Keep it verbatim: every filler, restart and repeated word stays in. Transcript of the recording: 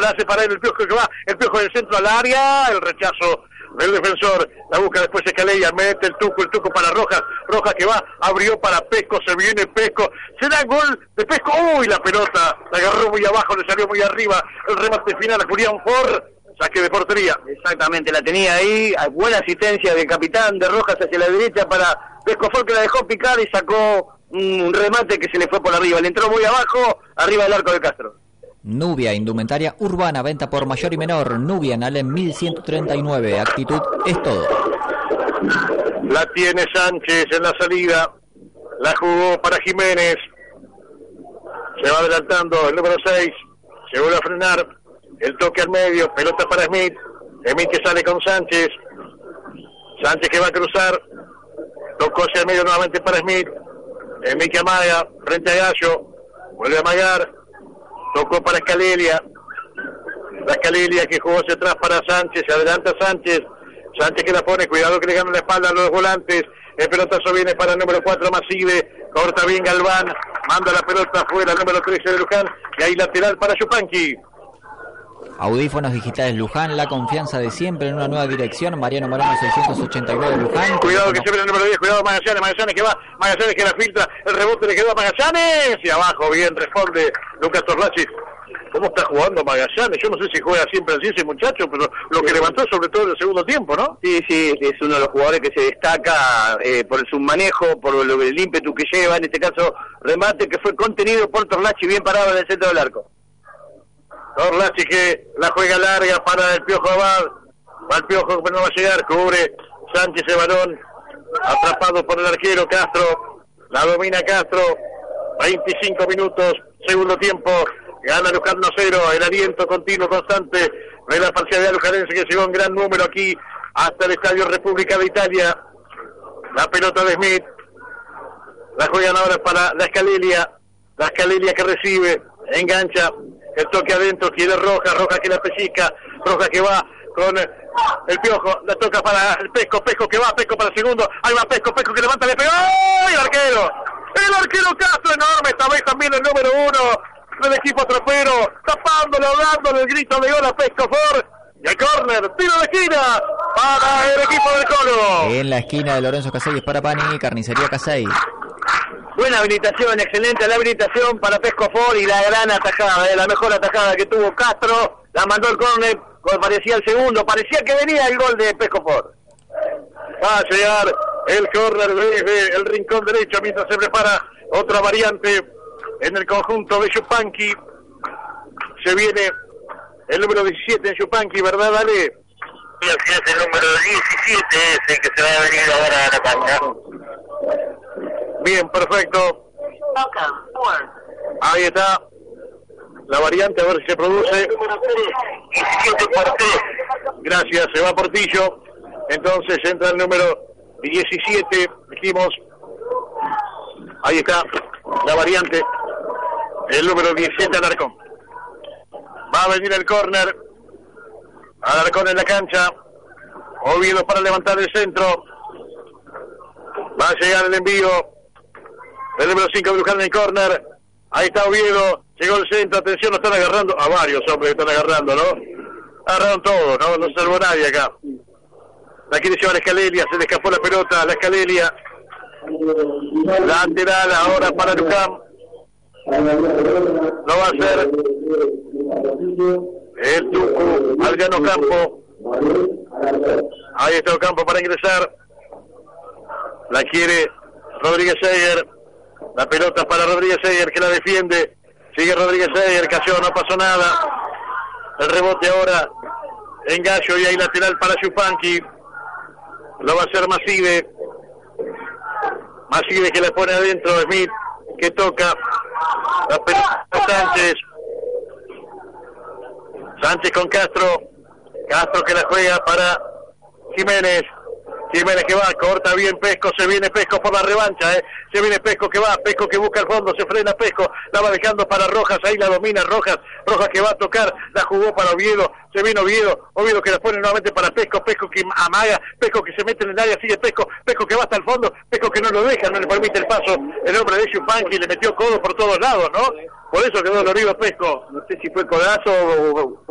la hace para él, el Piojo que va, el Piojo del centro al área, el rechazo del defensor, la busca después Escalella, mete el Tuco, el Tuco para Rojas, Rojas que va, abrió para Pesco, se viene Pesco, se da gol de Pesco, uy, la pelota, la agarró muy abajo, le salió muy arriba, el remate final a Julián Ford, saque de portería. Exactamente, la tenía ahí, buena asistencia del capitán de Rojas hacia la derecha para Pesco Ford, que la dejó picar y sacó un remate que se le fue por arriba, le entró muy abajo, arriba del arco de Castro. Nubia, indumentaria urbana, venta por mayor y menor. Nubia en Alem mil ciento treinta y nueve. Actitud es todo. La tiene Sánchez en la salida. La jugó para Jiménez. Se va adelantando el número seis. Se vuelve a frenar. El toque al medio. Pelota para Smith. Smith que sale con Sánchez. Sánchez que va a cruzar. Tocó hacia el medio nuevamente para Smith. Smith que amaga frente a Gallo. Vuelve a amagar. Tocó para Escalelia. La Escalelia que jugó hacia atrás para Sánchez. Se adelanta Sánchez. Sánchez que la pone. Cuidado que le gana la espalda a los volantes. El pelotazo viene para el número cuatro, Maside. Corta bien Galván. Manda la pelota afuera. El número trece de Luján. Y ahí lateral para Yupanqui. Audífonos digitales Luján, la confianza de siempre en una nueva dirección. Mariano Moreno seiscientos ochenta y nueve Luján. Cuidado que se ve el número diez, cuidado Magallanes, Magallanes que va, Magallanes que la filtra, el rebote le quedó a Magallanes y abajo bien responde Lucas Torlachi. ¿Cómo está jugando Magallanes? Yo no sé si juega siempre así ese muchacho, pero lo que levantó sobre todo en el segundo tiempo, ¿no? Sí, sí, es uno de los jugadores que se destaca eh, por su manejo, por lo, el ímpetu que lleva, en este caso remate que fue contenido por Torlachi, bien parado en el centro del arco. Torlachi que la juega larga para el Piojo Abad, va el Piojo pero no va a llegar, cubre Sánchez el balón, atrapado por el arquero Castro, la domina Castro, veinticinco minutos, segundo tiempo, gana Luján uno cero, el aliento continuo, constante de la parcialidad lujanense que llegó en gran número aquí hasta el Estadio República de Italia. La pelota de Smith, la juegan ahora para la Escalelia, la Escalelia que recibe, engancha, el toque adentro, quiere Rojas, Rojas que la pellizca, Rojas que va con el Piojo, la toca para el Pesco, Pesco que va, Pesco para el segundo, ahí va Pesco, Pesco que levanta, le pegó, ¡ay, el arquero! El arquero Castro enorme, esta vez también el número uno del equipo tropero, tapándole, ahogándole el grito de gol a Pesco Ford, y el córner, tiro de esquina para el equipo del Colo. En la esquina de Lorenzo Casey es para Pani, carnicería Casey. Buena habilitación, excelente la habilitación para Pesco Ford y la gran atajada, eh, la mejor atajada que tuvo Castro, la mandó el córner, parecía el segundo, parecía que venía el gol de Pesco Ford. Va a llegar el córner desde el rincón derecho mientras se prepara otra variante en el conjunto de Yupanqui. Se viene el número diecisiete en Yupanqui, ¿verdad, Ale? Sí, así es, el número diecisiete es el que se va a venir ahora a la cancha. Bien, perfecto. Ahí está la variante, a ver si se produce. diecisiete por tres. Gracias, se va Portillo. Entonces entra el número diecisiete, dijimos. Ahí está la variante. El número diecisiete, Alarcón. Va a venir el córner. Alarcón en la cancha. Oviedo para levantar el centro. Va a llegar el envío. El número cinco, Luján en el córner. Ahí está Oviedo. Llegó el centro. Atención, lo están agarrando. A varios hombres que están agarrando, ¿no? Agarraron todo, ¿no? No salvó nadie acá. La quiere llevar Escalelia. Se le escapó la pelota a la Escalelia. Lateral ahora para Luján. Lo va a hacer el Tucu, Adriano Campo. Ahí está el campo para ingresar. La quiere Rodríguez Seger. La pelota para Rodríguez Seger que la defiende. Sigue Rodríguez Seger, cayó, no pasó nada. El rebote ahora en Gallo y hay lateral para Yupanqui. Lo va a hacer Maside. Maside que le pone adentro, Smith que toca. La pelota Sánchez. Sánchez con Castro. Castro que la juega para Jiménez. Jiménez que va, corta bien Pesco, se viene Pesco por la revancha, eh. Se viene Pesco que va, Pesco que busca el fondo, se frena Pesco, la va dejando para Rojas, ahí la domina Rojas, Rojas que va a tocar, la jugó para Oviedo, se viene Oviedo, Oviedo que la pone nuevamente para Pesco, Pesco que amaga, Pesco que se mete en el área, sigue Pesco, Pesco que va hasta el fondo, Pesco que no lo deja, no le permite el paso, el hombre de Yupanqui le metió codo por todos lados, ¿no? Por eso quedó dolorido Pesco, no sé si fue codazo o...